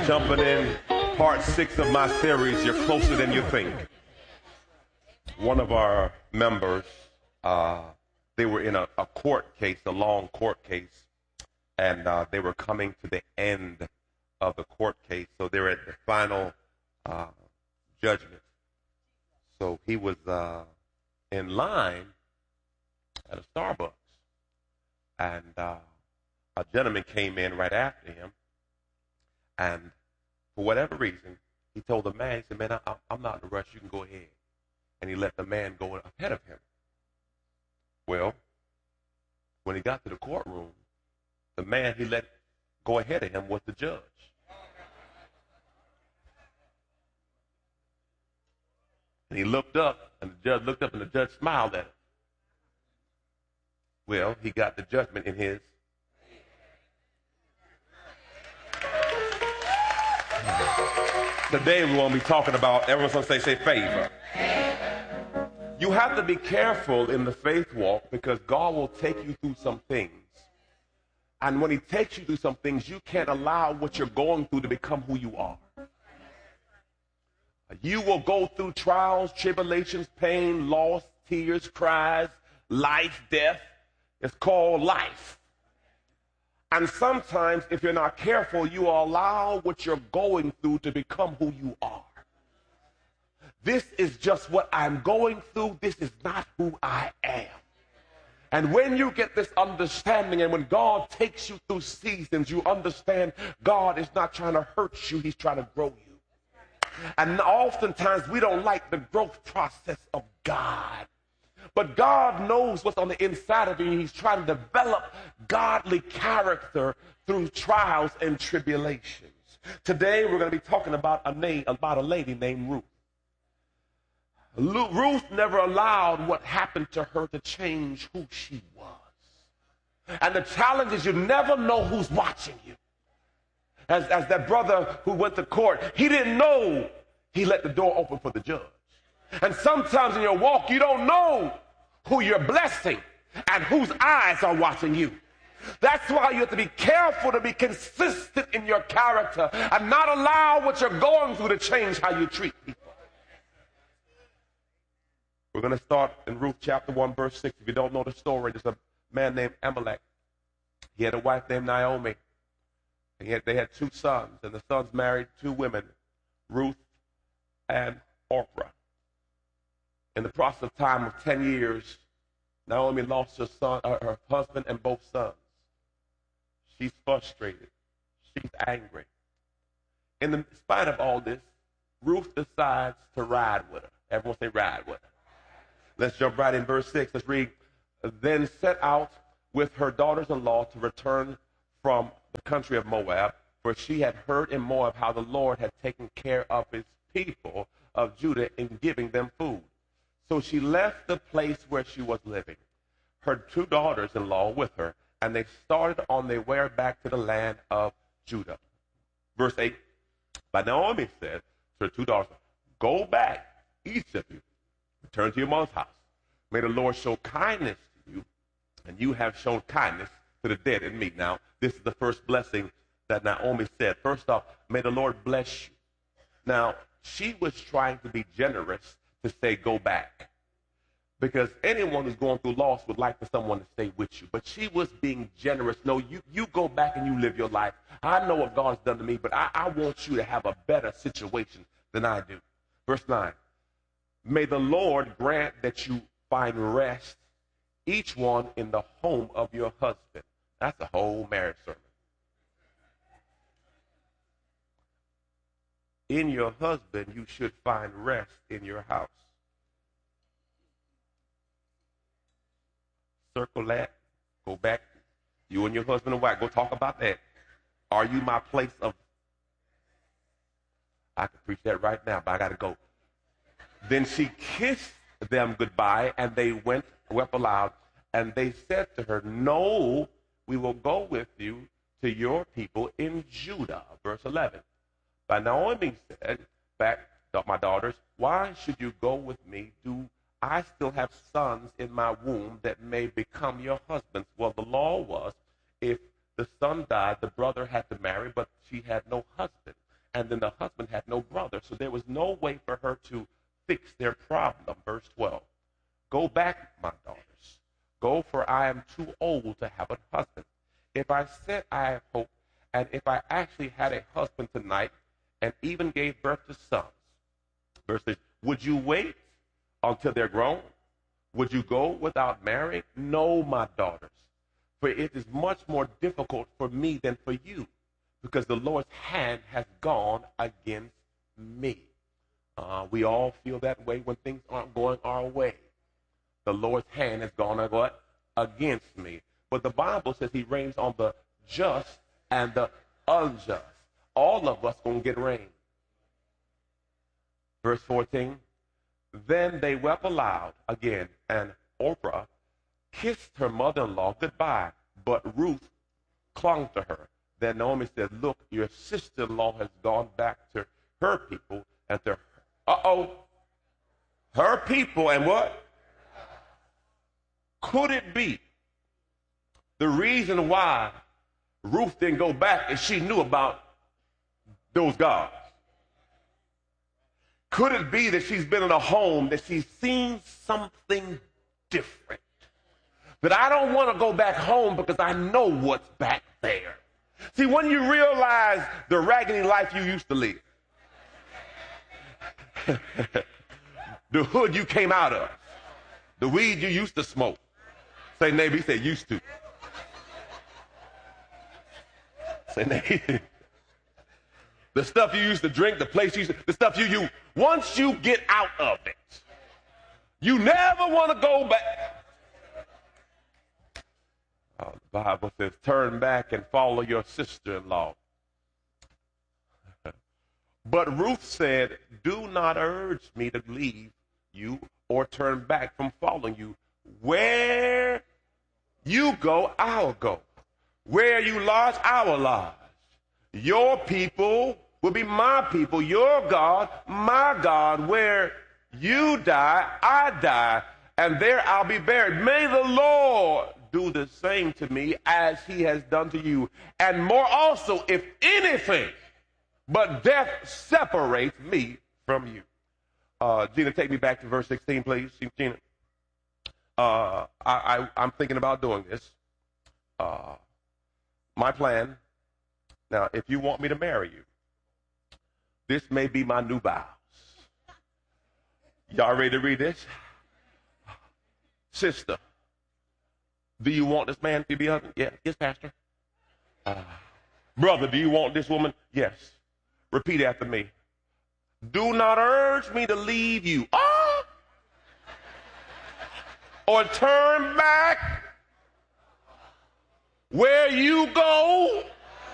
Jumping in part 6 of my series, You're Closer Than You Think. One of our members, they were in a court case, a long court case, and they were coming to the end of the court case, so they're at the final judgment. So he was in line at a Starbucks, and a gentleman came in right after him, and for whatever reason, he told the man, he said, man, I'm not in a rush, you can go ahead. And he let the man go ahead of him. Well, when he got to the courtroom, the man he let go ahead of him was the judge. And he looked up, and the judge looked up, and the judge smiled at him. Well, he got the judgment in his. Today we're going to be talking about, everyone's going to say favor. You have to be careful in the faith walk because God will take you through some things. And when he takes you through some things, you can't allow what you're going through to become who you are. You will go through trials, tribulations, pain, loss, tears, cries, life, death. It's called life. And sometimes, if you're not careful, you allow what you're going through to become who you are. This is just what I'm going through. This is not who I am. And when you get this understanding, and when God takes you through seasons, you understand God is not trying to hurt you. He's trying to grow you. And oftentimes, we don't like the growth process of God. But God knows what's on the inside of you. He's trying to develop godly character through trials and tribulations. Today, we're going to be talking about a lady named Ruth. Ruth never allowed what happened to her to change who she was. And the challenge is you never know who's watching you. As that brother who went to court, he didn't know he let the door open for the judge. And sometimes in your walk, you don't know who you're blessing and whose eyes are watching you. That's why you have to be careful to be consistent in your character and not allow what you're going through to change how you treat people. We're going to start in Ruth chapter 1, verse 6. If you don't know the story, there's a man named Elimelech. He had a wife named Naomi. And they had 2 sons, and the sons married 2 women, Ruth and Orpah. In the process of time of 10 years, Naomi lost her husband and both sons. She's frustrated. She's angry. In spite of all this, Ruth decides to ride with her. Everyone say ride with her. Let's jump right in verse 6. Let's read. Then set out with her daughters-in-law to return from the country of Moab, for she had heard in Moab how the Lord had taken care of his people of Judah in giving them food. So she left the place where she was living, her 2 daughters-in-law with her, and they started on their way back to the land of Judah. Verse 8, but Naomi said to her 2 daughters, go back, each of you, return to your mother's house. May the Lord show kindness to you, and you have shown kindness to the dead in me. Now, this is the first blessing that Naomi said. First off, may the Lord bless you. Now, she was trying to be generous to say go back, because anyone who's going through loss would like for someone to stay with you, but she was being generous. No, you go back and you live your life. I know what God's done to me, but I want you to have a better situation than I do. Verse 9, may the Lord grant that you find rest, each one in the home of your husband. That's a whole marriage sermon. In your husband, you should find rest in your house. Circle that. Go back. You and your husband and wife, go talk about that. Are you my place of... I could preach that right now, but I got to go. Then she kissed them goodbye, and they wept aloud, and they said to her, no, we will go with you to your people in Judah. Verse 11. But Naomi said back to my daughters, why should you go with me? Do I still have sons in my womb that may become your husbands? Well, the law was if the son died, the brother had to marry, but she had no husband. and then the husband had no brother, so there was no way for her to fix their problem. Verse 12. Go back, my daughters. Go, for I am too old to have a husband. If I said I have hope, and if I actually had a husband tonight, and even gave birth to sons. Verse 6. Would you wait until they're grown? Would you go without marrying? No, my daughters, for it is much more difficult for me than for you, because the Lord's hand has gone against me. We all feel that way when things aren't going our way. The Lord's hand has gone what? Against me. But the Bible says he reigns on the just and the unjust. All of us going to get rain. Verse 14. Then they wept aloud again, and Orpah kissed her mother-in-law goodbye, but Ruth clung to her. Then Naomi said, look, your sister-in-law has gone back to her people and to her people, and what? Could it be the reason why Ruth didn't go back is she knew about those gods? Could it be that she's been in a home that she's seen something different? That I don't want to go back home because I know what's back there. See, when you realize the raggedy life you used to live, the hood you came out of, the weed you used to smoke. Say neighbor, he said used to. Say neighbor. The stuff you used to drink, the place you used to, the stuff you once you get out of it, you never want to go back. The Bible says, turn back and follow your sister-in-law. But Ruth said, do not urge me to leave you or turn back from following you. Where you go, I'll go. Where you lodge, I will lodge. Your people will be my people, your God, my God. Where you die, I die, and there I'll be buried. May the Lord do the same to me as he has done to you, and more also, if anything but death separates me from you. Gina, take me back to verse 16, please. Gina. I'm thinking about doing this. My plan, now, if you want me to marry you, this may be my new vows. Y'all ready to read this? Sister, do you want this man to be husband? Yeah. Yes, Pastor. Brother, do you want this woman? Yes. Repeat after me. Do not urge me to leave you. Or turn back. Where you go,